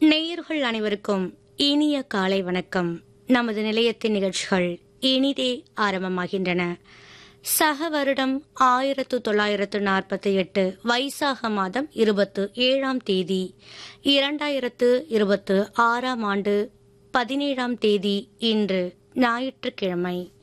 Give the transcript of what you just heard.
நேயர்கள் அனைவருக்கும் இனிய காலை வணக்கம். நமது நிலையத்தின் நிகழ்ச்சிகள் இனிதே ஆரம்பமாகின்றன. சக வருடம் 1948 வைசாக மாதம் 27ஆம் தேதி 2026ஆம் ஆண்டு 17ஆம் தேதி இன்று ஞாயிற்றுக்கிழமை.